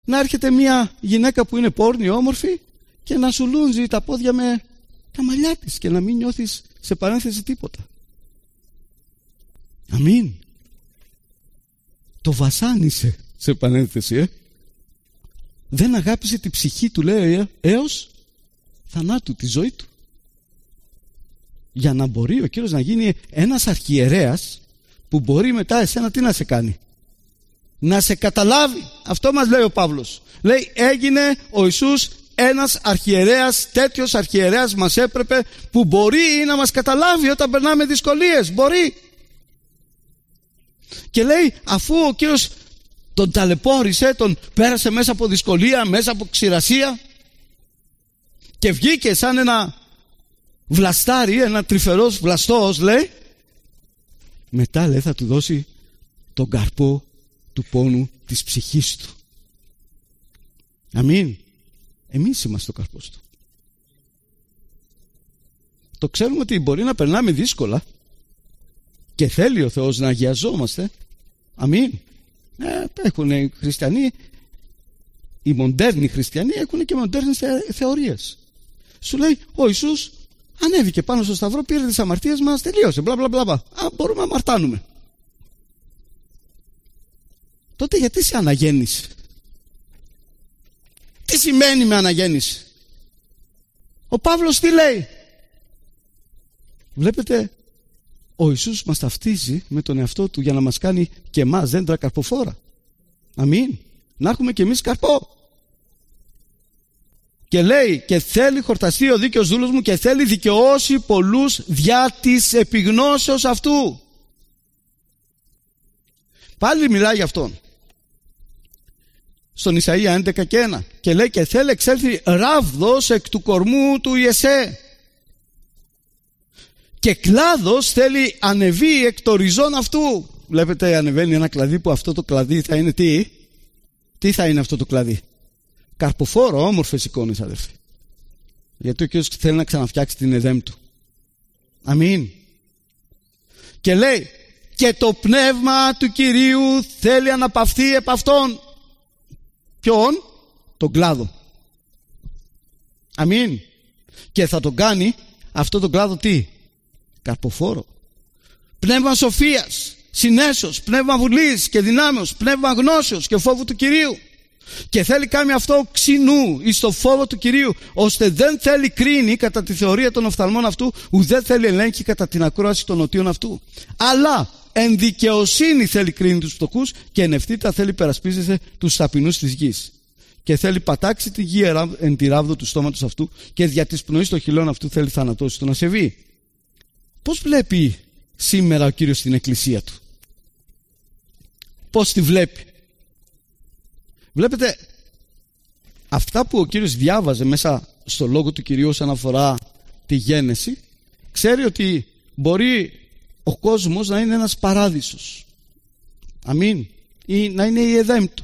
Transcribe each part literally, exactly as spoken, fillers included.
να έρχεται μια γυναίκα που είναι πόρνη, όμορφη, και να σου λούντζει τα πόδια με τα μαλλιά της και να μην νιώθεις σε παρένθεση τίποτα. Αμήν. Το βασάνισε σε παρένθεση, ε. Δεν αγάπησε τη ψυχή του, λέει, έως θανάτου, τη ζωή του. Για να μπορεί ο Κύριος να γίνει ένας αρχιερέας που μπορεί μετά εσένα τι να σε κάνει? Να σε καταλάβει. Αυτό μας λέει ο Παύλος. Λέει, έγινε ο Ιησούς ένας αρχιερέας, τέτοιος αρχιερέας μας έπρεπε, που μπορεί να μας καταλάβει όταν περνάμε δυσκολίες. Μπορεί. Και λέει, αφού ο Κύριος τον ταλαιπώρησε, τον πέρασε μέσα από δυσκολία, μέσα από ξηρασία, και βγήκε σαν ένα βλαστάρι, ένα τρυφερός βλαστός, λέει, μετά, λέει, θα του δώσει τον καρπό του πόνου της ψυχής του. Αμήν. Εμείς είμαστε ο καρπός του. Το ξέρουμε ότι μπορεί να περνάμε δύσκολα και θέλει ο Θεός να αγιαζόμαστε. Αμήν. Ε, έχουν οι χριστιανοί, οι μοντέρνοι χριστιανοί έχουν και μοντέρνες θεωρίες. Σου λέει, ο Ιησούς ανέβηκε πάνω στο σταυρό, πήρε τις αμαρτίες μας, τελείωσε, μπλα μπλα μπλα. Α, μπορούμε να αμαρτάνουμε. Τότε γιατί σε αναγέννησε? Τι σημαίνει με αναγέννηση? Ο Παύλος τι λέει? Βλέπετε, ο Ιησούς μας ταυτίζει με τον εαυτό του για να μας κάνει και εμάς δέντρα καρποφόρα. Αμήν. Να έχουμε και εμείς καρπό. Και λέει, και θέλει χορταστεί ο δίκαιος δούλος μου και θέλει δικαιώσει πολλούς διά της επιγνώσεως αυτού. Πάλι μιλάει για αυτόν. Στον Ισαΐα έντεκα και ένα. Και λέει, και θέλει εξέλθει ράβδος εκ του κορμού του Ιεσέ. Και κλάδος θέλει ανεβεί εκ το ριζών αυτού. Βλέπετε, ανεβαίνει ένα κλαδί που αυτό το κλαδί θα είναι τι? Τι θα είναι αυτό το κλαδί? Καρποφόρο, όμορφες εικόνες, αδερφοί. Γιατί ο Κύριος θέλει να ξαναφτιάξει την Εδέμ του. Αμήν. Και λέει, και το πνεύμα του Κυρίου θέλει αναπαυθεί επ' αυτόν. Ποιον? Τον κλάδο. Αμήν. Και θα τον κάνει αυτό τον κλάδο τι? Καρποφόρο. Πνεύμα σοφίας, συνέσεως, πνεύμα βουλής και δυνάμεως, πνεύμα γνώσεως και φόβου του Κυρίου. Και θέλει κάνει αυτό ξινού εις το φόβο του Κυρίου, ώστε δεν θέλει κρίνει κατά τη θεωρία των οφθαλμών αυτού, ουδέ θέλει ελέγχει κατά την ακρόαση των οτίων αυτού. Αλλά εν δικαιοσύνη θέλει κρίνει τους φτωχούς και εν ευθύτητα θέλει περασπίζεσαι τους ταπεινούς της γης. Και θέλει πατάξει τη γη εν τη ράβδο του στόματος αυτού και δια της πνοής των χειλών αυτού θέλει θανατώσει τον ασεβή. Πώς βλέπει σήμερα ο Κύριος την εκκλησία του? Πώς τη βλέπει? Βλέπετε, αυτά που ο Κύριος διάβαζε μέσα στο λόγο του Κυρίου όσον αφορά τη γένεση, ξέρει ότι μπορεί ο κόσμος να είναι ένας παράδεισος. Αμήν. Ή να είναι η Εδέμ του.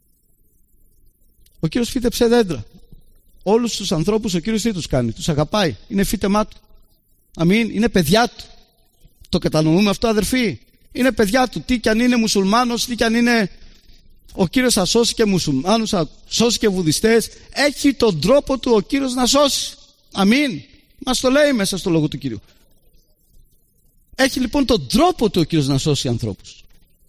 Ο Κύριος φύτεψε δέντρα. Όλους τους ανθρώπους ο Κύριος τι τους κάνει? Τους αγαπάει. Είναι φύτεμά του. Αμήν. Είναι παιδιά του. Το κατανοούμε αυτό, αδερφοί? Είναι παιδιά του. Τι κι αν είναι μουσουλμάνος, τι κι αν είναι... Ο Κύριος θα σώσει και μουσουλμάνους, θα σώσει και βουδιστές. Έχει τον τρόπο του ο Κύριος να σώσει. Αμήν. Μας το λέει μέσα στο λόγο του Κύριου. Έχει λοιπόν τον τρόπο του ο Κύριος να σώσει ανθρώπους.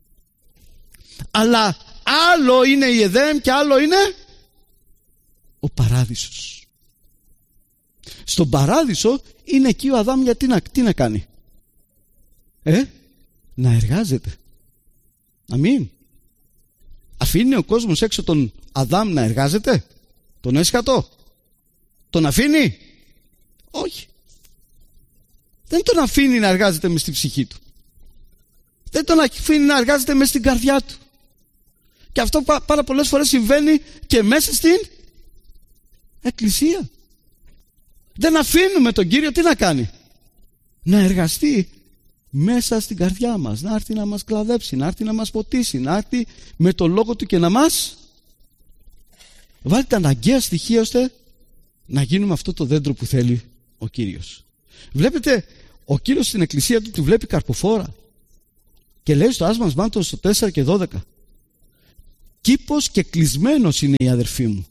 Αλλά άλλο είναι η Εδέμ και άλλο είναι ο παράδεισος. Στον παράδεισο είναι εκεί ο Αδάμ, γιατί να, τι να κάνει? Ε, να εργάζεται. Αμήν. Αφήνει ο κόσμος έξω τον Αδάμ να εργάζεται? Τον έσχατο? Τον αφήνει? Όχι. Δεν τον αφήνει να εργάζεται μες στην ψυχή του. Δεν τον αφήνει να εργάζεται μες στην καρδιά του. Και αυτό πάρα πολλές φορές συμβαίνει και μέσα στην εκκλησία. Δεν αφήνουμε τον Κύριο τι να κάνει? Να εργαστεί μέσα στην καρδιά μας, να έρθει να μας κλαδέψει, να έρθει να μας ποτίσει, να έρθει με το λόγο του και να μας βάλει τα αναγκαία στοιχεία ώστε να γίνουμε αυτό το δέντρο που θέλει ο Κύριος. Βλέπετε, ο Κύριος στην εκκλησία του τη βλέπει καρποφόρα και λέει στο Άσμας Μάντος στο τέσσερα και δώδεκα, Κήπος και κλεισμένος είναι η αδερφή μου,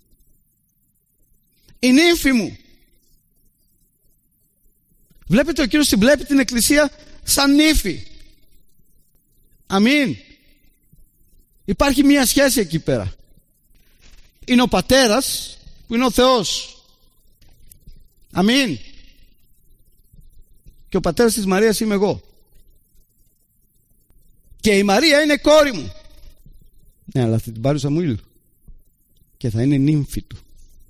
η νύμφη μου. Βλέπετε, ο Κύριος την βλέπει την εκκλησία σαν νύφη. Αμήν. Υπάρχει μία σχέση εκεί πέρα. Είναι ο πατέρας που είναι ο Θεός. Αμήν. Και ο πατέρας της Μαρίας είμαι εγώ. Και η Μαρία είναι κόρη μου. Ναι, αλλά θα την πάρει ο Σαμουήλ και θα είναι νύμφη του.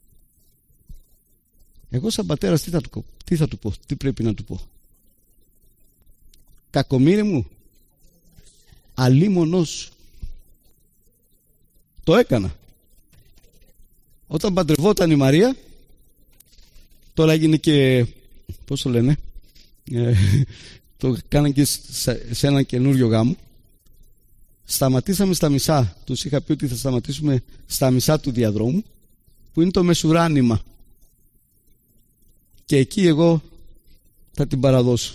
Εγώ σαν πατέρας τι θα του, τι θα του πω, τι πρέπει να του πω? Κακομοίρη μου, αλίμονός σου. Το έκανα. Όταν παντρευόταν η Μαρία, τώρα έγινε και, πώς το λένε, ε, το κάναν και σε, σε έναν καινούριο γάμο. Σταματήσαμε στα μισά. Τους είχα πει ότι θα σταματήσουμε στα μισά του διαδρόμου, που είναι το μεσουράνημα. Και εκεί εγώ θα την παραδώσω.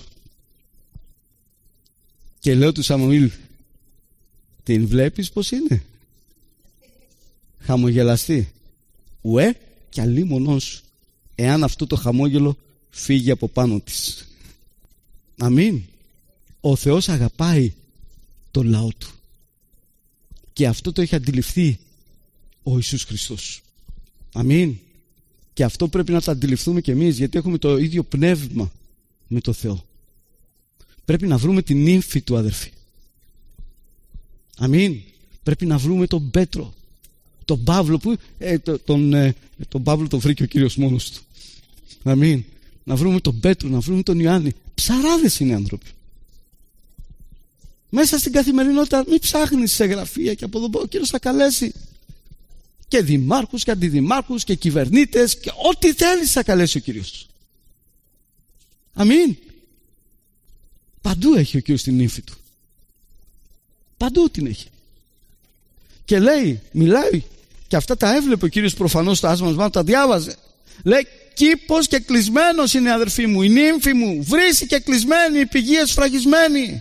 Και λέω του Σαμουήλ, την βλέπεις πως είναι? Χαμογελαστή. Ουέ και αλίμονός σου, εάν αυτό το χαμόγελο φύγει από πάνω της. Αμήν. Ο Θεός αγαπάει το λαό του. Και αυτό το έχει αντιληφθεί ο Ιησούς Χριστός. Αμήν. Και αυτό πρέπει να το αντιληφθούμε κι εμείς, γιατί έχουμε το ίδιο πνεύμα με το Θεό. Πρέπει να βρούμε την νύμφη του, αδερφοί. Αμήν. Πρέπει να βρούμε τον Πέτρο, τον Παύλο που, ε, τον, ε, τον Παύλο τον βρήκε ο Κύριος μόνος του. Αμήν. Να βρούμε τον Πέτρο, να βρούμε τον Ιωάννη. Ψαράδες είναι άνθρωποι. Μέσα στην καθημερινότητα μην ψάχνεις σε γραφεία και από εδώ ο Κύριος θα καλέσει και δημάρχους και αντιδημάρχους και κυβερνήτες και ό,τι θέλεις θα καλέσει ο Κύριος. Αμήν. Παντού έχει ο Κύριος την νύμφη του. Παντού την έχει. Και λέει, μιλάει, και αυτά τα έβλεπε ο Κύριος προφανώς στο άσμα, τα διάβαζε. Λέει, κήπος και κλεισμένος είναι, αδερφοί μου, η νύμφη μου, βρύση και κλεισμένη, η πηγή εσφραγισμένη.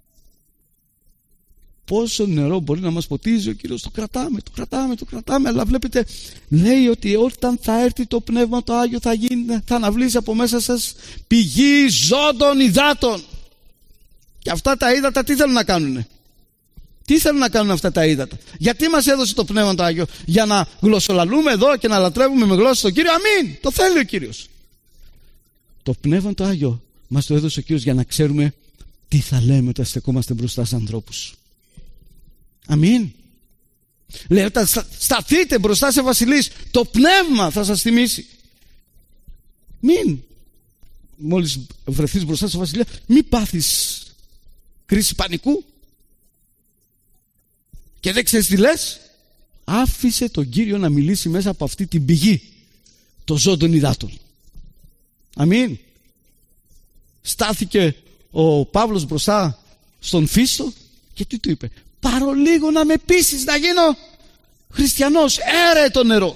Πόσο νερό μπορεί να μας ποτίζει ο Κύριος? Το κρατάμε, το κρατάμε, το κρατάμε. Αλλά βλέπετε, λέει ότι όταν θα έρθει το Πνεύμα το Άγιο θα, γίνει, θα αναβλήσει από μέσα σας πηγή ζώντων υδάτων. Και αυτά τα ύδατα τι θέλουν να κάνουνε? Τι θέλουν να κάνουν αυτά τα ύδατα? Γιατί μας έδωσε το Πνεύμα το Άγιο? Για να γλωσσολαλούμε εδώ και να λατρεύουμε με γλώσσα τον Κύριο? Αμήν. Το θέλει ο Κύριος. Το Πνεύμα το Άγιο μας το έδωσε ο Κύριος για να ξέρουμε τι θα λέμε όταν στεκόμαστε μπροστά σε ανθρώπους. Αμήν. Λέει, όταν σταθείτε μπροστά σε βασιλείς, το Πνεύμα θα σας θυμίσει. Μην, μόλις βρεθείς μπροστά σε βασιλεία, μην πάθεις κρίση πανικού και δεν ξέρεις τι λες. Άφησε τον Κύριο να μιλήσει μέσα από αυτή την πηγή των ζώντων υδάτων. Αμήν. Στάθηκε ο Παύλος μπροστά στον Φίστο και τι του είπε? Παρολίγο να με πείσεις να γίνω χριστιανός, έρε το νερό.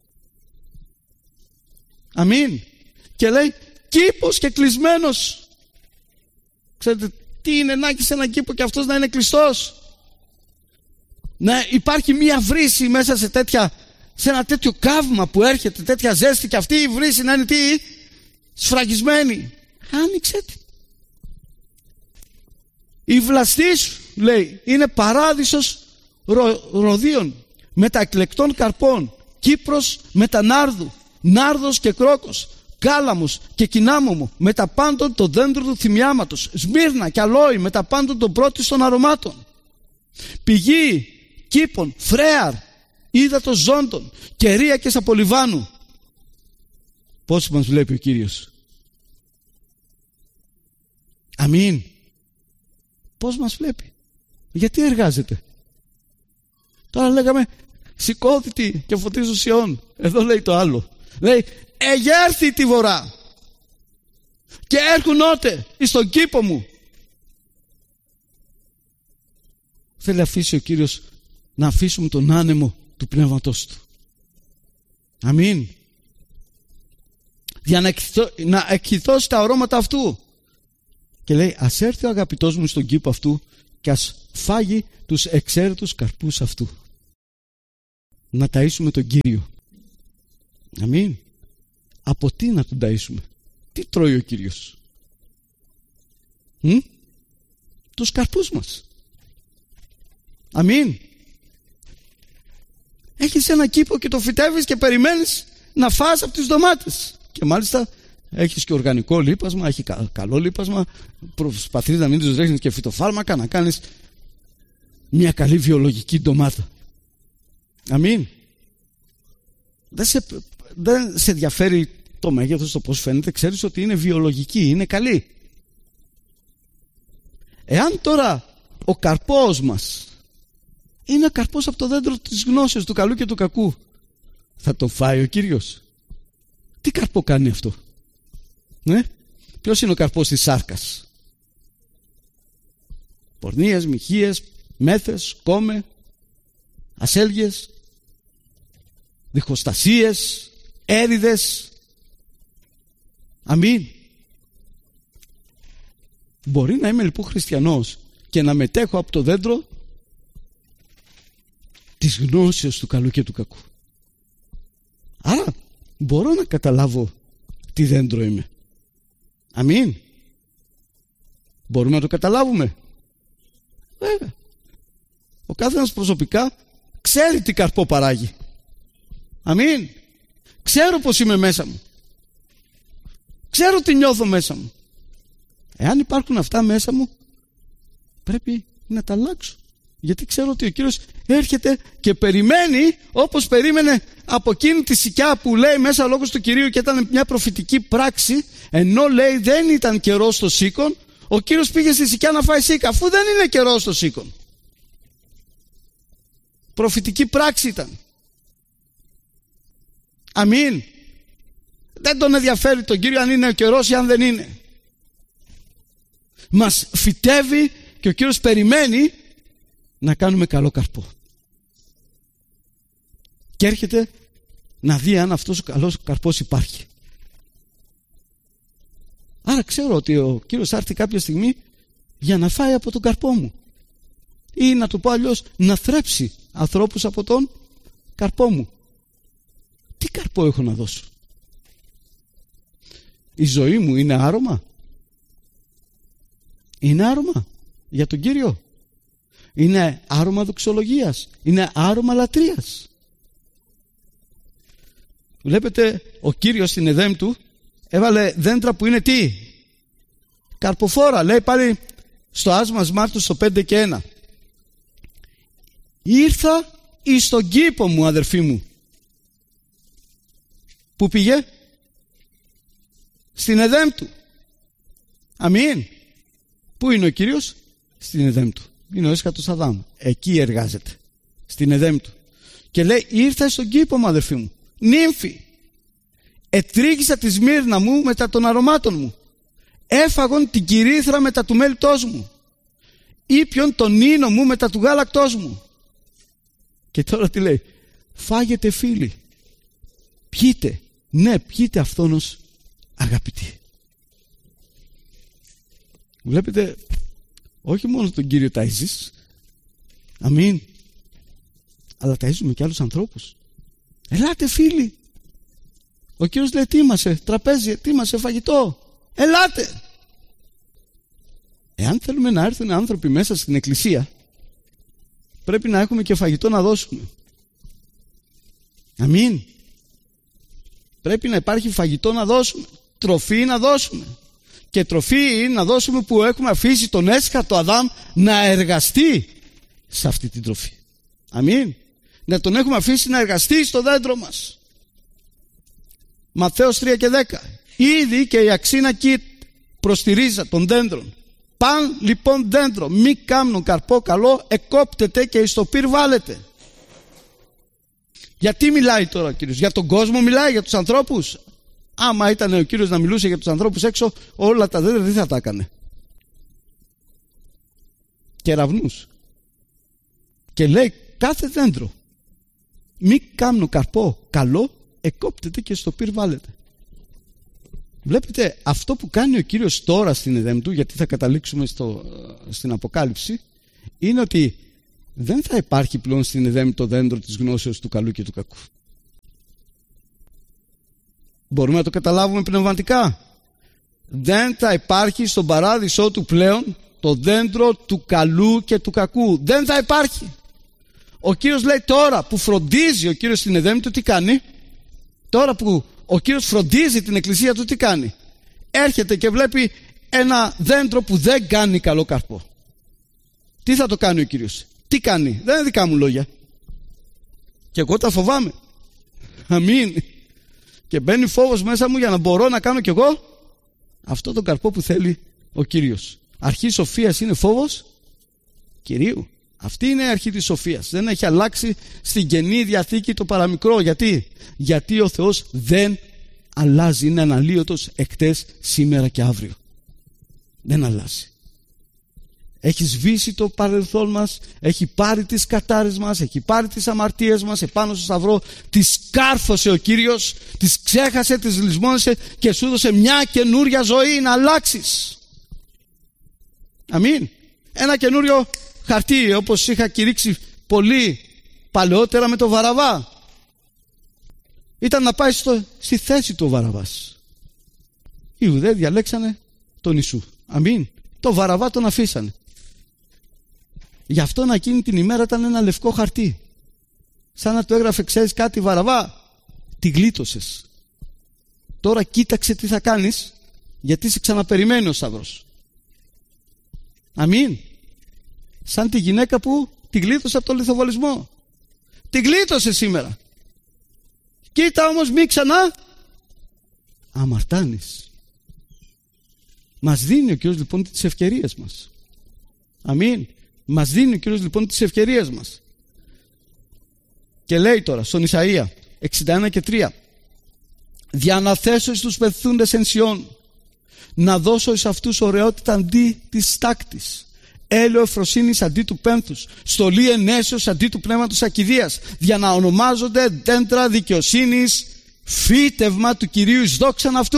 Αμήν. Και λέει, κήπος και κλεισμένος. Ξέρετε τι είναι να έχεις έναν κήπο και αυτός να είναι κλειστός? Να υπάρχει μία βρύση μέσα σε, τέτοια, σε ένα τέτοιο καύμα που έρχεται, τέτοια ζέστη, και αυτή η βρύση να είναι τι? Σφραγισμένη. Άνοιξε τη. Η βλαστή σου, λέει, είναι παράδεισος ρο, ροδίων μεταεκλεκτών καρπών, Κύπρος μετανάρδου, νάρδος και κρόκος, κάλαμος και κοινάμωμο, μετά πάντων το δέντρο του θυμιάματος, Σμύρνα και αλόη, μετά πάντων των πρώτιστων αρωμάτων, πηγή κήπων, φρέαρ, ύδατος ζώντων, κερία από Λιβάνου. Πώς μας βλέπει ο Κύριος? Αμήν. Πώς μας βλέπει? Γιατί εργάζεται? Τώρα λέγαμε σηκώθητη και φωτίζω Σιών. Εδώ λέει το άλλο. Λέει εγέρθη τη βορρά και έρχουν ότε εις τον κήπο μου. Θέλει να αφήσει ο Κύριος να αφήσουμε τον άνεμο του Πνεύματός Του. Αμήν. Για να, εκχυθώ, να εκχυθώσει τα αρώματα αυτού. Και λέει ας έρθει ο αγαπητός μου στον κήπο αυτού και ας φάγει τους εξαίρετους καρπούς αυτού. να ταΐσουμε τον Κύριο. Αμήν. Από τι να τον ταΐσουμε? Τι τρώει ο Κύριος? Μ? Τους καρπούς μας. Αμήν. Έχεις ένα κήπο και το φυτεύεις και περιμένεις να φας από τις ντομάτες. Και μάλιστα έχεις και οργανικό λίπασμα, έχει κα, καλό λίπασμα. Προσπαθείς να μην τους ρίχνεις και φυτοφάρμακα, να κάνεις μια καλή βιολογική ντομάτα. Αμήν. Δεν σε, δεν σε ενδιαφέρει το μέγεθος, το πώς φαίνεται, ξέρεις ότι είναι βιολογική, είναι καλή. Εάν τώρα ο καρπός μας είναι καρπός από το δέντρο της γνώσεως του καλού και του κακού, θα τον φάει ο Κύριος? Τι καρπό κάνει αυτό? Ναι? Ποιος είναι ο καρπός της σάρκας? Πορνείες, μοιχείες, μέθες, κόμε, ασέλγειες, διχοστασίες, έρηδες. Αμήν. Μπορεί να είμαι λοιπόν χριστιανός και να μετέχω από το δέντρο της γνώσεως του καλού και του κακού. Άρα μπορώ να καταλάβω τι δέντρο είμαι. Αμήν. Μπορούμε να το καταλάβουμε? Βέβαια. Ο καθένας προσωπικά ξέρει τι καρπό παράγει. Αμήν. Ξέρω πως είμαι μέσα μου. Ξέρω τι νιώθω μέσα μου. Εάν υπάρχουν αυτά μέσα μου, πρέπει να τα αλλάξω. Γιατί ξέρω ότι ο Κύριος έρχεται και περιμένει, όπως περίμενε από εκείνη τη σικιά που λέει μέσα λόγος του Κυρίου και ήταν μια προφητική πράξη, ενώ λέει δεν ήταν καιρός στο σίκον, ο Κύριος πήγε στη σικιά να φάει σίκα, αφού δεν είναι καιρός στο σίκον. Προφητική πράξη ήταν. Αμήν. Δεν τον ενδιαφέρει τον Κύριο αν είναι ο καιρός ή αν δεν είναι. Μας φυτεύει και ο Κύριος περιμένει να κάνουμε καλό καρπό. Και έρχεται να δει αν αυτός ο καλός καρπός υπάρχει. Άρα ξέρω ότι ο Κύριος θα έρθει κάποια στιγμή για να φάει από τον καρπό μου. Ή να το πω αλλιώς, να θρέψει ανθρώπους από τον καρπό μου. Τι καρπό έχω να δώσω? Η ζωή μου είναι άρωμα? Είναι άρωμα για τον Κύριο? Είναι άρωμα δοξολογίας? Είναι άρωμα λατρείας? Βλέπετε, ο Κύριος στην Εδέμ του έβαλε δέντρα που είναι τι? Καρποφόρα. Λέει πάλι στο άσμα Μάρτου στο πέντε και ένα. Ήρθα εις τον κήπο μου, αδερφοί μου. Πού πήγε? Στην Εδέμ του. Αμήν. Πού είναι ο Κύριος? Στην Εδέμ του. Είναι ο έσχατος Αδάμ. Εκεί εργάζεται. Στην Εδέμ του. Και λέει ήρθα στον κήπο μου, αδερφοί μου. Νύμφη. Ετρίγησα τη σμύρνα μου μετά των αρωμάτων μου. Έφαγον την κυρίθρα μετά του μέλιτός μου. Ήπιον τον ίνο μου μετά του γάλακτός μου. Και τώρα τι λέει? Φάγετε φίλοι. Πιείτε. Ναι, πιείτε αυτόνος αγαπητοί. Βλέπετε, όχι μόνο τον Κύριο ταΐζεις, αμήν, αλλά ταΐζουμε και άλλους ανθρώπους. Ελάτε φίλοι. Ο Κύριος λέει ετοίμασε τραπέζι, ετοίμασε φαγητό. Ελάτε. Εάν θέλουμε να έρθουν άνθρωποι μέσα στην εκκλησία, πρέπει να έχουμε και φαγητό να δώσουμε. Αμήν. Πρέπει να υπάρχει φαγητό να δώσουμε, τροφή να δώσουμε. Και τροφή να δώσουμε που έχουμε αφήσει τον έσχατο Αδάμ να εργαστεί σε αυτή την τροφή. Αμήν. Να τον έχουμε αφήσει να εργαστεί στο δέντρο μας. Ματθαίος τρία και δέκα. Ήδη και η αξίνα κοίτ προς τη ρίζα των δέντρων. Παν λοιπόν δέντρο μη κάμνουν καρπό καλό, εκόπτεται και εις το πυρ βάλετε. Γιατί μιλάει τώρα ο Κύριος? Για τον κόσμο μιλάει, για τους ανθρώπους? Άμα ήταν ο Κύριος να μιλούσε για τους ανθρώπους έξω, όλα τα δέντρα δεν θα τα έκανε. Κεραυνούς. Και λέει κάθε δέντρο μη κάμνουν καρπό καλό, εκόπτεται και στο πυρ βάλετε. Βλέπετε, αυτό που κάνει ο Κύριος τώρα στην Εδέμ του, γιατί θα καταλήξουμε στο, στην Αποκάλυψη, είναι ότι δεν θα υπάρχει πλέον στην Εδέμ το δέντρο της γνώσεως του καλού και του κακού. Μπορούμε να το καταλάβουμε πνευματικά? Δεν θα υπάρχει στον παράδεισό του πλέον το δέντρο του καλού και του κακού. Δεν θα υπάρχει. Ο Κύριος λέει τώρα που φροντίζει ο Κύριος στην Εδέμ του, τι κάνει? Τώρα που ο Κύριος φροντίζει την εκκλησία του, τι κάνει? Έρχεται και βλέπει ένα δέντρο που δεν κάνει καλό καρπό. Τι θα το κάνει ο Κύριος? Τι κάνει? Δεν είναι δικά μου λόγια. Και εγώ τα φοβάμαι. Αμήν. Και μπαίνει φόβος μέσα μου για να μπορώ να κάνω κι εγώ αυτό τον καρπό που θέλει ο Κύριος. Αρχή σοφίας είναι φόβος Κυρίου. Αυτή είναι η αρχή της σοφίας. Δεν έχει αλλάξει στην Καινή Διαθήκη το παραμικρό. Γιατί? Γιατί ο Θεός δεν αλλάζει. Είναι αναλύωτος εχθές, σήμερα και αύριο. Δεν αλλάζει. Έχει σβήσει το παρελθόν μας, έχει πάρει τις κατάρες μας, έχει πάρει τις αμαρτίες μας επάνω στο σταυρό, τις κάρφωσε ο Κύριος, τις ξέχασε, τις λησμόνισε και σου έδωσε μια καινούρια ζωή να αλλάξεις. Αμήν. Ένα καινούριο χαρτί, όπως είχα κηρύξει πολύ παλαιότερα με το Βαραβά. Ήταν να πάει στο, στη θέση του ο Βαραβάς. Οι Ιουδαίοι διαλέξανε τον Ιησού. Αμήν. Το Βαραβά τον αφήσανε. Γι' αυτό να εκείνη την ημέρα ήταν ένα λευκό χαρτί. Σαν να το έγραφε, ξέρεις κάτι Βαραβά, τη γλίτωσες. Τώρα κοίταξε τι θα κάνεις, γιατί σε ξαναπεριμένει ο Σταυρός. Αμήν. Σαν τη γυναίκα που τη γλίτωσε από τον λιθοβολισμό. Τη γλίτωσε σήμερα. Κοίτα όμως μη ξανά αμαρτάνεις. Μας δίνει ο Κύριος λοιπόν τις ευκαιρίες μας. Αμήν. Μας δίνει ο Κύριος λοιπόν τις ευκαιρίες μας. Και λέει τώρα στον Ισαΐα εξήντα ένα και τρία, «Δια να θέσω εις τους πενθούντες εν Σιών, να δώσω εις αυτούς ωραιότητα αντί της τάκτης, έλαιο ευφροσύνης αντί του πένθους, στολή ενέσεως αντί του πνεύματος ακηδείας, για να ονομάζονται δέντρα δικαιοσύνης, φύτευμα του Κυρίου εις δόξαν αυτού».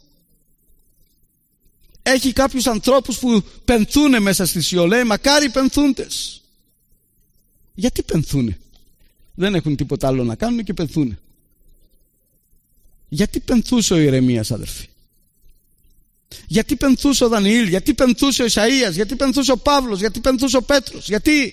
Έχει κάποιους ανθρώπους που πενθούνε μέσα στη Σιώ. Λέει μακάρι οι πενθούντες. Γιατί πενθούνε? Δεν έχουν τίποτα άλλο να κάνουν και πενθούνε. Γιατί πενθούσε ο Ιερεμίας, αδερφοί? Γιατί πενθούσε ο Δανιήλ? Γιατί πενθούσε ο Ισαΐας? Γιατί πενθούσε ο Παύλος? Γιατί πενθούσε ο Πέτρος? Γιατί?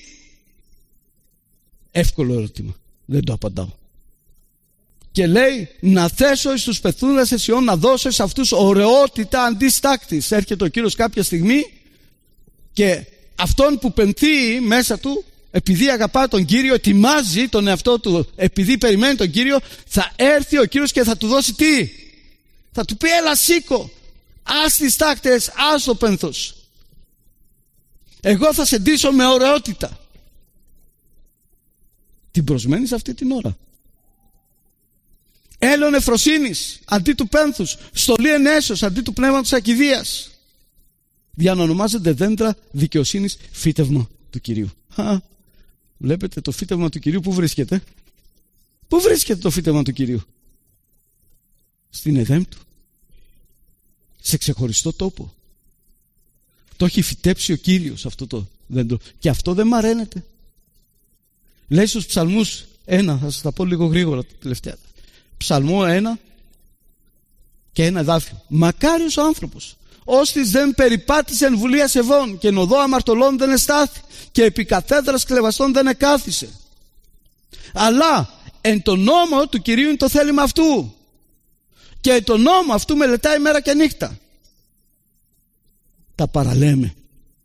Εύκολο ερώτημα. Δεν το απαντάω. Και λέει να θέσω εις τους πενθούντες εν Σιών, να δώσω εις αυτούς ωραιότητα αντί στάκτης. Έρχεται ο Κύριος κάποια στιγμή και αυτόν που πενθεί μέσα του, επειδή αγαπά τον Κύριο, ετοιμάζει τον εαυτό του, επειδή περιμένει τον Κύριο, θα έρθει ο Κύριος και θα του δώσει τι? Θα του πει έλα σήκω, ας τις στάκτες, ας το πένθος. Εγώ θα σε ντύσω με ωραιότητα. Την προσμένεις αυτή την ώρα? Έλεον ευφροσύνης αντί του πένθους, στολή ενέσεως αντί του πνεύματος ακηδείας, για να ονομάζονται δέντρα δικαιοσύνης, φύτευμα του Κυρίου. Α, βλέπετε το φύτευμα του Κυρίου που βρίσκεται? Πού βρίσκεται το φύτευμα του Κυρίου? Στην Εδέμ του, σε ξεχωριστό τόπο. Το έχει φυτέψει ο Κύριος αυτό το δέντρο και αυτό δεν μαραίνεται. Λέει στους Ψαλμούς ένα, θα σας τα πω λίγο γρήγορα τα τελευταία. Ψαλμό ένα και ένα εδάφιο. Μακάριος ο άνθρωπος, ώστις δεν περιπάτησε εν βουλία σεβών και εν οδό αμαρτωλών δεν εστάθη και επί καθέδρας κλεβαστών δεν εκάθισε. Αλλά εν το νόμο του Κυρίου είναι το θέλημα αυτού και εν το νόμο αυτού μελετάει μέρα και νύχτα. Τα παραλέμε.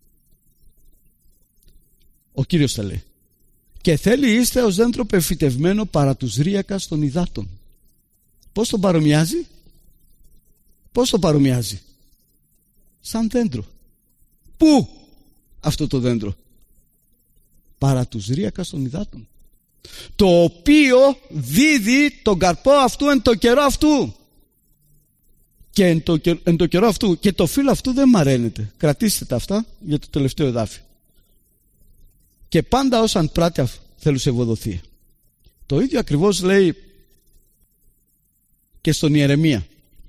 Ο Κύριος τα λέει. Και θέλει είστε ως δέντρο πεφυτευμένο παρά τους ρύακας των υδάτων. Πώς τον παρομοιάζει? Πώς τον παρομοιάζει? Σαν δέντρο. Πού αυτό το δέντρο? Παρά τους ρύακας των υδάτων, το οποίο δίδει τον καρπό αυτού εν το καιρό αυτού. Και εν το, εν το καιρό αυτού. Και το φύλλο αυτού δεν μαραίνεται. Κρατήστε τα αυτά για το τελευταίο εδάφιο. Και πάντα όσαν πράττει θέλουν σε ευωδοθεί. Το ίδιο ακριβώς λέει και στον Ιερεμία.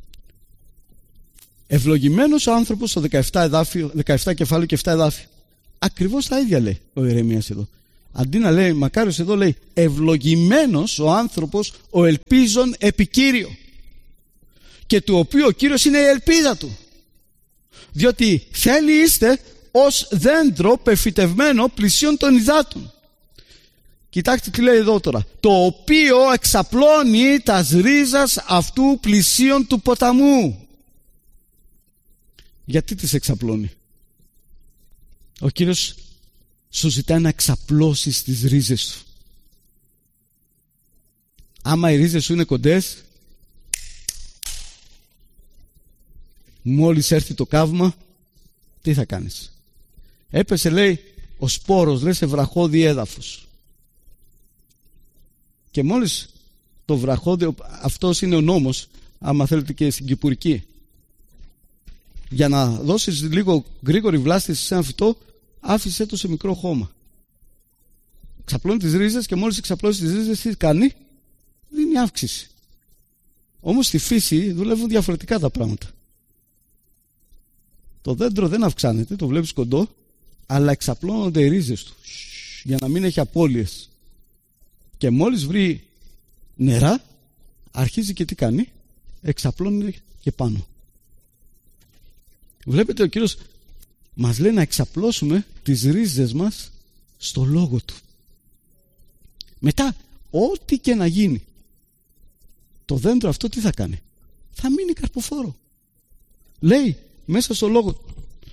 Ευλογημένος ο άνθρωπος στο δεκαεπτά, εδάφιο, δεκαεπτά κεφάλαιο και επτά εδάφιο. Ακριβώς τα ίδια λέει ο Ιερεμίας εδώ. Αντί να λέει μακάριος, εδώ λέει ευλογημένος ο άνθρωπος ο ελπίζων επί Κύριο, και του οποίου ο Κύριος είναι η ελπίδα του. Διότι θέλει είστε ως δέντρο πεφυτευμένο πλησίον των υδάτων. Κοιτάξτε τι λέει εδώ τώρα. Το οποίο εξαπλώνει τας ρίζας αυτού πλησίον του ποταμού. Γιατί τις εξαπλώνει? Ο Κύριος σου ζητάει να εξαπλώσεις τις ρίζες σου. Άμα οι ρίζες σου είναι κοντές, μόλις έρθει το καύμα, τι θα κάνεις? Έπεσε, λέει, ο σπόρος, λέει, σε βραχώδη έδαφος. Και μόλις το βραχώδη, αυτός είναι ο νόμος, άμα θέλετε και στην κυπουρική. Για να δώσεις λίγο γρήγορη βλάστηση σε ένα φυτό, άφησε το σε μικρό χώμα. Ξαπλώνει τις ρίζες και μόλις εξαπλώσει τις ρίζες, τι κάνει? Δίνει αύξηση. Όμως στη φύση δουλεύουν διαφορετικά τα πράγματα. Το δέντρο δεν αυξάνεται, το βλέπεις κοντό, αλλά εξαπλώνονται οι ρίζες του για να μην έχει απώλειες. Και μόλις βρει νερά, αρχίζει και τι κάνει? Εξαπλώνει και πάνω. Βλέπετε, ο Κύριος μας λέει να εξαπλώσουμε τις ρίζες μας στο λόγο του. Μετά, ό,τι και να γίνει, το δέντρο αυτό τι θα κάνει? Θα μείνει καρποφόρο. Λέει μέσα στο λόγο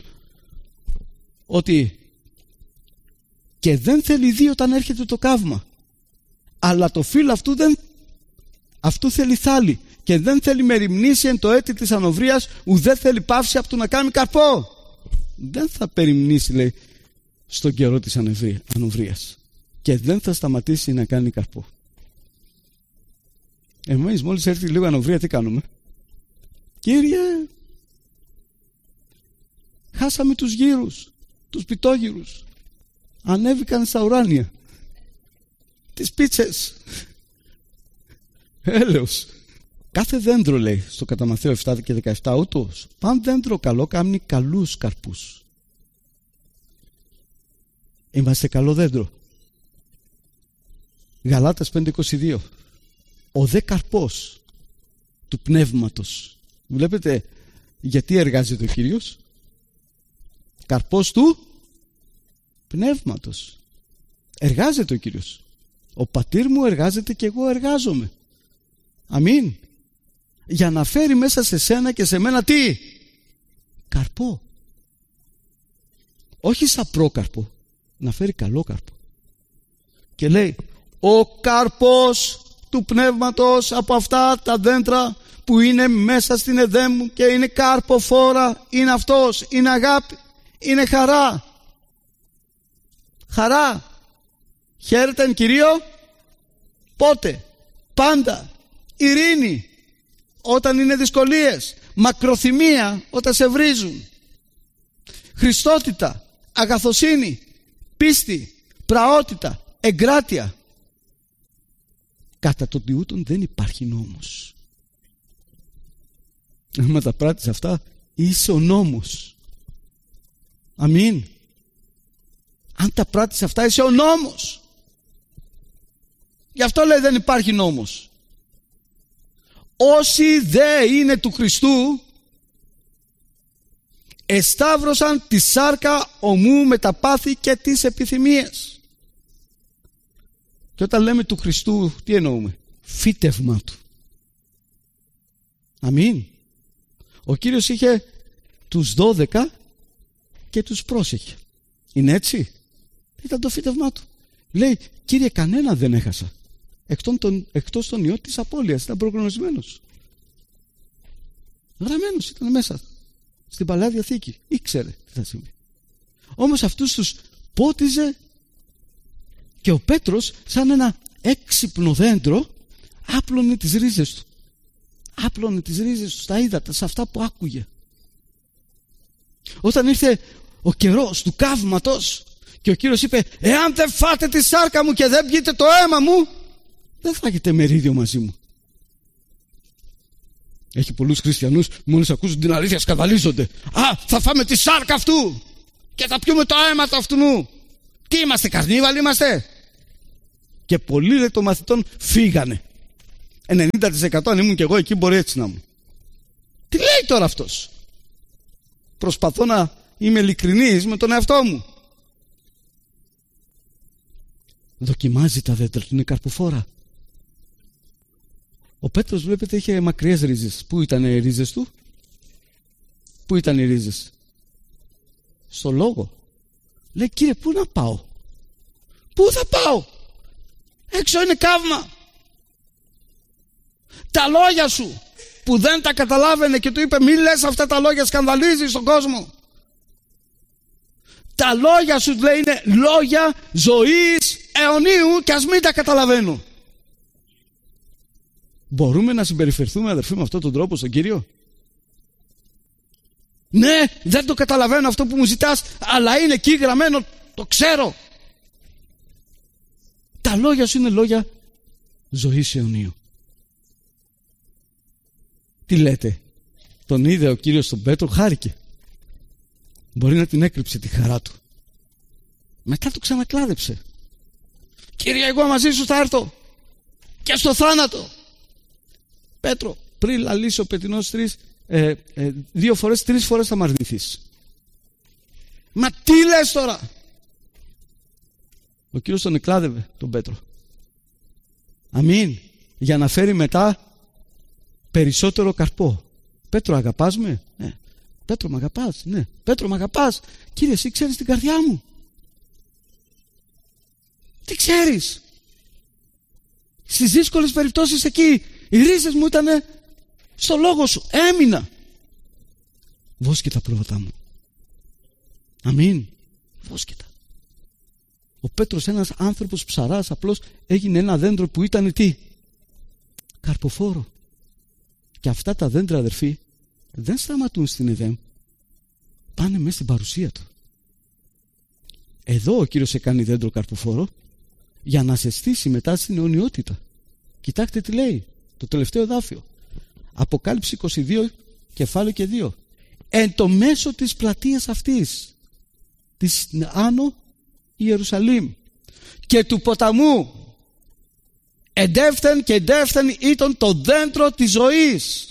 ότι και δεν θέλει δει όταν έρχεται το καύμα, αλλά το φύλλο αυτού, δεν, αυτού θέλει θάλη, και δεν θέλει μεριμνήσει εν το έτη της ανοβρίας, ουδέ θέλει πάυση από το να κάνει καρπό. Δεν θα περιμνήσει, λέει, στον καιρό της ανοβρίας, και δεν θα σταματήσει να κάνει καρπό. Εμείς μόλις έρθει λίγο ανοβρία, τι κάνουμε? Κύριε, χάσαμε τους γύρους, τους πιτόγυρους, ανέβηκαν στα ουράνια, τις πίτσες, έλεος. Κάθε δέντρο, λέει στο κατά Μαθαίο επτά και δεκαεπτά, ούτως παν δέντρο καλό κάνει καλούς καρπούς. Είμαστε καλό δέντρο. Γαλάτας πέντε είκοσι δύο. Ο δε καρπός του πνεύματος. Βλέπετε γιατί εργάζεται ο Κύριος? Καρπός του πνεύματος. Εργάζεται ο Κύριος. Ο πατήρ μου εργάζεται και εγώ εργάζομαι. Αμήν. Για να φέρει μέσα σε σένα και σε μένα τι? Καρπό. Όχι σαπρό καρπό, να φέρει καλό καρπό. Και λέει ο καρπός του πνεύματος από αυτά τα δέντρα που είναι μέσα στην Εδέμ και είναι καρποφόρα, είναι αυτός, είναι αγάπη, είναι χαρά. Χαρά. Χαίρεται εν Κυρίω. Πότε? Πάντα. Ειρήνη όταν είναι δυσκολίες. Μακροθυμία όταν σε βρίζουν. Χριστότητα, αγαθοσύνη, πίστη, πραότητα, εγκράτεια. Κατά τον τιούτον δεν υπάρχει νόμος. Άμα τα πράττεις αυτά, είσαι ο νόμος. Αμήν. Αν τα πράττεις αυτά, είσαι ο νόμος. Γι' αυτό λέει δεν υπάρχει νόμος. Όσοι δε είναι του Χριστού, εσταύρωσαν τη σάρκα ομού με τα πάθη και τις επιθυμίες. Και όταν λέμε του Χριστού, τι εννοούμε? Φύτευμα του. Αμήν. Ο Κύριος είχε τους δώδεκα και τους πρόσεχε. Είναι έτσι? Ήταν το φύτευμά του. Λέει, Κύριε, κανένα δεν έχασα εκτός τον, εκτός τον ιό της απώλειας. Ήταν προγνωσμένος. Γραμμένος ήταν μέσα στην Παλαιά Διαθήκη. Ήξερε τι θα συμβεί. Όμως αυτούς τους πότιζε, και ο Πέτρος σαν ένα έξυπνο δέντρο άπλωνε τις ρίζες του. Άπλωνε τις ρίζες του στα ύδατα, σε αυτά που άκουγε. Όταν ήρθε ο καιρός του καύματος και ο Κύριος είπε, εάν δεν φάτε τη σάρκα μου και δεν πιείτε το αίμα μου, δεν θα έχετε μερίδιο μαζί μου. Έχει πολλούς χριστιανούς, μόλις ακούσουν την αλήθεια σκανδαλίζονται. Α, θα φάμε τη σάρκα αυτού και θα πιούμε το αίμα του αυτού. Τι είμαστε, καρνίβαλοι είμαστε? Και πολλοί, λέει, των μαθητών φύγανε. ενενήντα τοις εκατό αν ήμουν και εγώ εκεί, μπορεί έτσι να μου. Τι λέει τώρα αυτός? Προσπαθώ να είμαι ειλικρινής με τον εαυτό μου. Δοκιμάζει τα δέντρα του, είναι καρποφόρα. Ο Πέτρος, βλέπετε, είχε μακριές ρίζες. Πού ήταν οι ρίζες του? Πού ήταν οι ρίζες? Στο λόγο. Λέει, Κύριε, πού να πάω? Πού θα πάω? Έξω είναι καύμα. Τα λόγια σου που δεν τα καταλάβαινε και του είπε, μη λες αυτά τα λόγια, σκανδαλίζεις τον κόσμο. Τα λόγια σου, λέει, είναι λόγια ζωής αιωνίου και ας μην τα καταλαβαίνω. Μπορούμε να συμπεριφερθούμε, αδερφοί, με αυτόν τον τρόπο στον Κύριο? Ναι, δεν το καταλαβαίνω αυτό που μου ζητάς, αλλά είναι εκεί γραμμένο, το ξέρω. Τα λόγια σου είναι λόγια ζωής αιωνίου. Τι λέτε? Τον είδε ο Κύριος τον Πέτρο, χάρηκε. Μπορεί να την έκρυψε τη χαρά του. Μετά το ξανακλάδεψε. Κύριε, εγώ μαζί σου θα έρθω και στο θάνατο. Πέτρο, πριν λαλήσει ο πετεινός τρεις, ε, ε, δύο φορές, τρεις φορές θα μ' αρνηθείς. Μα τι λες τώρα? Ο Κύριος τον εκλάδευε τον Πέτρο. Αμήν. Για να φέρει μετά περισσότερο καρπό. Πέτρο, αγαπάς με? Ναι. Πέτρο, μ' αγαπάς? Ναι. Πέτρο, μ' αγαπάς? Κύριε, εσύ ξέρεις την καρδιά μου. Τι ξέρεις? Στις δύσκολες περιπτώσεις εκεί οι ρίζες μου ήταν στο λόγο σου. Έμεινα. Βόσκε τα πρόβατά μου. Αμήν. Βόσκε τα. Ο Πέτρος, ένας άνθρωπος ψαράς, απλώς έγινε ένα δέντρο που ήταν τι? Καρποφόρο. Και αυτά τα δέντρα, αδερφοί, δεν σταματούν στην Εδέμ. Πάνε μέσα στην παρουσία του. Εδώ ο Κύριος σε κάνει δέντρο καρποφόρο για να σε στήσει μετά στην αιωνιότητα. Κοιτάξτε τι λέει το τελευταίο εδάφιο. Αποκάλυψη είκοσι δύο, κεφάλαιο και δύο. Εν το μέσο της πλατείας αυτής, της Άνω Ιερουσαλήμ και του ποταμού, εντεύθεν και εντεύθεν ήταν το δέντρο της ζωής.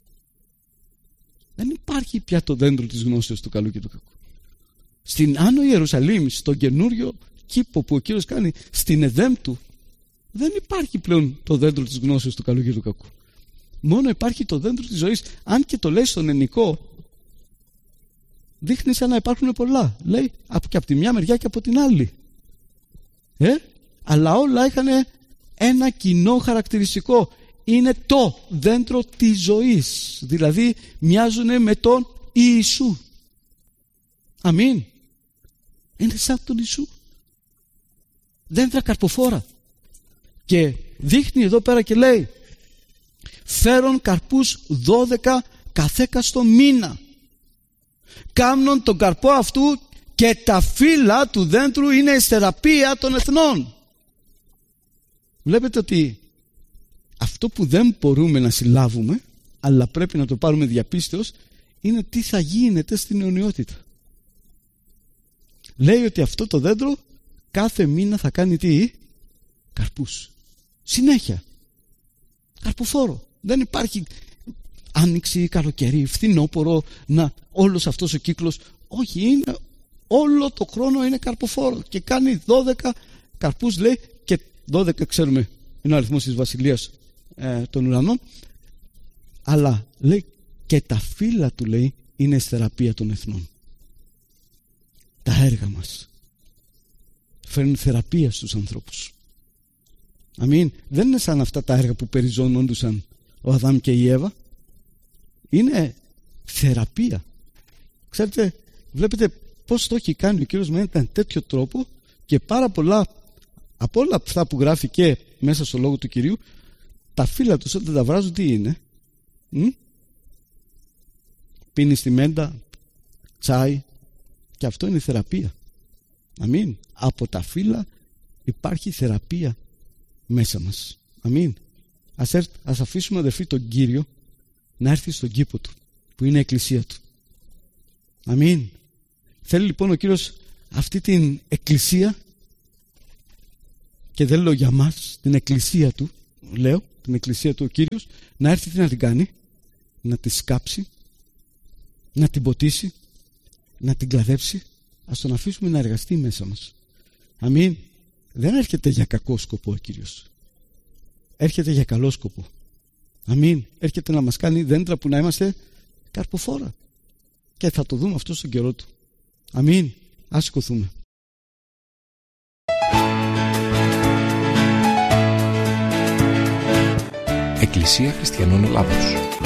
Δεν υπάρχει πια το δέντρο της γνώσεως του καλού και του κακού. Στην Άνω Ιερουσαλήμ, στον καινούριο κήπο που ο Κύριος κάνει, στην Εδέμ του, δεν υπάρχει πλέον το δέντρο της γνώσεως του καλού και του κακού. Μόνο υπάρχει το δέντρο της ζωής. Αν και το λέει στον ελληνικό, δείχνει σαν να υπάρχουν πολλά. Λέει και από τη μια μεριά και από την άλλη. Ε? Αλλά όλα είχαν ένα κοινό χαρακτηριστικό. Είναι το δέντρο της ζωής. Δηλαδή μοιάζουν με τον Ιησού. Αμήν. Είναι σαν τον Ιησού. Δέντρα καρποφόρα. Και δείχνει εδώ πέρα και λέει, φέρον καρπούς δώδεκα καθέκαστο μήνα. Κάμνον τον καρπό αυτού και τα φύλλα του δέντρου είναι η θεραπεία των εθνών. Βλέπετε ότι αυτό που δεν μπορούμε να συλλάβουμε, αλλά πρέπει να το πάρουμε διαπίστεως, είναι τι θα γίνεται στην αιωνιότητα. Λέει ότι αυτό το δέντρο κάθε μήνα θα κάνει τι? Καρπούς. Συνέχεια. Καρποφόρο. Δεν υπάρχει άνοιξη, καλοκαίρι, φθινόπωρο, να, όλος αυτός ο κύκλος. Όχι, είναι όλο το χρόνο είναι καρποφόρο και κάνει δώδεκα καρπούς, λέει, και δώδεκα ξέρουμε είναι ο αριθμός της βασιλείας ε, των ουρανών, αλλά λέει και τα φύλλα του, λέει, είναι η θεραπεία των εθνών. Τα έργα μας φέρνουν θεραπεία στους ανθρώπους. Αμήν. Δεν είναι σαν αυτά τα έργα που περιζωνόντουσαν ο Αδάμ και η Εύα. Είναι θεραπεία. Ξέρετε, βλέπετε πώς το έχει κάνει ο Κύριος με έναν τέτοιο τρόπο, και πάρα πολλά από όλα αυτά που γράφει και μέσα στο λόγο του Κυρίου, τα φύλλα τους όταν τα βράζουν τι είναι? Μ? Πίνει στη μέντα τσάι, και αυτό είναι θεραπεία. Αμήν. Από τα φύλλα υπάρχει θεραπεία μέσα μας. Αμήν. Ας, έρθ, ας αφήσουμε, αδερφοί, τον Κύριο να έρθει στον κήπο του, που είναι η εκκλησία του. Αμήν. Θέλει λοιπόν ο Κύριος αυτή την εκκλησία, και δεν λέω για μας, την εκκλησία του, λέω, την εκκλησία του ο Κύριος, να έρθει τι να την κάνει, να τη σκάψει, να την ποτίσει, να την κλαδέψει. Ας τον αφήσουμε να εργαστεί μέσα μας. Αμήν. Δεν έρχεται για κακό σκοπό ο Κύριος. Έρχεται για καλό σκοπό. Αμήν. Έρχεται να μας κάνει δέντρα που να είμαστε καρποφόρα. Και θα το δούμε αυτό στον καιρό του. Αμήν. Ας σηκωθούμε. Εκκλησία Χριστιανών Ελλάδος.